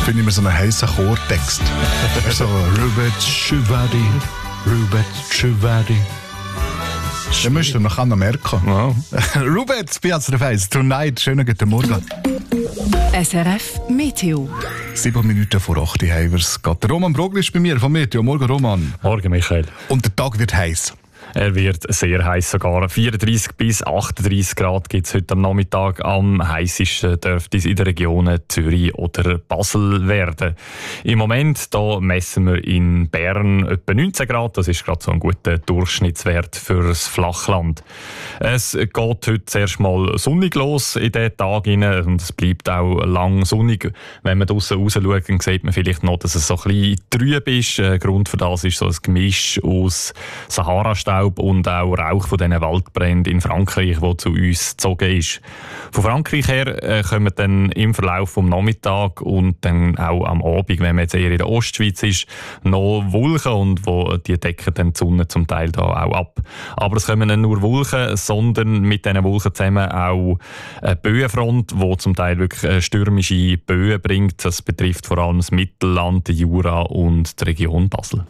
finde ich mir so einen heissen Chortext. So, Rubet Chuvadi, Rubet Chuvadi. Den müsst ihr noch merken. Wow. Rubet, bei SRF 1, Tonight, schönen guten Morgen. SRF Meteo. 7 Minuten vor 8 Uhr haben wir es. Der Roman Brogli ist bei mir vom Meteo. Morgen, Roman. Morgen, Michael. Und der Tag wird heiß. Er wird sehr heiß sogar. 34 bis 38 Grad gibt es heute am Nachmittag. Am heißesten dürfte es in den Regionen Zürich oder Basel werden. Im Moment da messen wir in Bern etwa 19 Grad. Das ist gerade so ein guter Durchschnittswert fürs Flachland. Es geht heute zuerst mal sonnig los in diesen Tag hinein und es bleibt auch lang sonnig. Wenn man draussen raus schaut, dann sieht man vielleicht noch, dass es so ein bisschen trüb ist. Grund für das ist so ein Gemisch aus Sahara-Staub und auch Rauch von diesen Waldbränden in Frankreich, der zu uns gezogen ist. Von Frankreich her kommen dann im Verlauf des Nachmittags und dann auch am Abend, wenn man jetzt eher in der Ostschweiz ist, noch Wolken und wo die decken dann die Sonne zum Teil da auch ab. Aber es kommen nicht nur Wolken, sondern mit diesen Wolken zusammen auch eine Böenfront, die zum Teil wirklich stürmische Böen bringt. Das betrifft vor allem das Mittelland, den Jura und die Region Basel.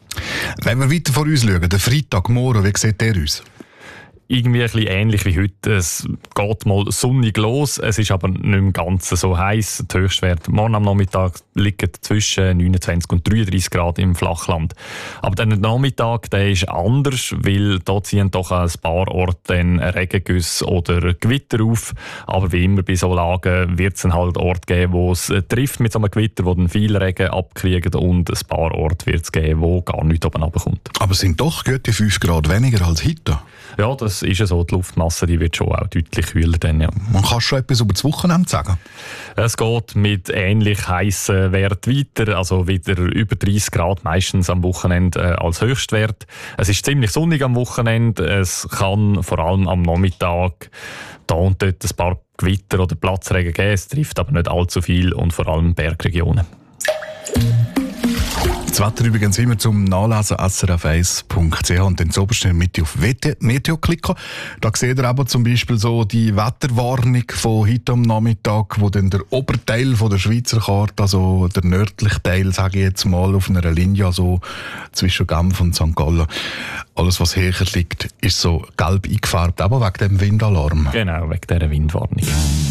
Wenn wir weiter vor uns schauen, der Freitagmorgen, wie sieht der aus? Irgendwie ein bisschen ähnlich wie heute. Es geht mal sonnig los, es ist aber nicht im Ganzen so heiß. Der Höchstwert morgen am Nachmittag liegt zwischen 29 und 33 Grad im Flachland. Aber der Nachmittag der ist anders, weil da ziehen doch ein paar Orte Regengüsse oder Gewitter auf. Aber wie immer bei so Lagen wird es dann halt Orte geben, wo es trifft mit so einem Gewitter, wo dann viel Regen abkriegen und ein paar Orte wird es geben, wo gar nichts oben runterkommt. Aber es sind doch gute 5 Grad weniger als heute. Ja, das ist ja so. Die Luftmasse die wird schon auch deutlich kühler. Dann, ja. Man kann schon etwas über das Wochenende sagen. Es geht mit ähnlich heissen Werten weiter, also wieder über 30 Grad meistens am Wochenende als Höchstwert. Es ist ziemlich sonnig am Wochenende. Es kann vor allem am Nachmittag da und dort ein paar Gewitter oder Platzregen geben. Es trifft aber nicht allzu viel und vor allem Bergregionen. Das Wetter übrigens immer zum Nachlesen srf1.ch und dann zuoberst in der Mitte auf Meteo klicken. Da seht ihr aber zum Beispiel so die Wetterwarnung von heute am Nachmittag, wo dann der Oberteil von der Schweizer Karte, also der nördliche Teil, sage ich jetzt mal, auf einer Linie, also zwischen Genf und St. Gallen, alles was höher liegt, ist so gelb eingefärbt, aber wegen dem Windalarm. Genau, wegen dieser Windwarnung.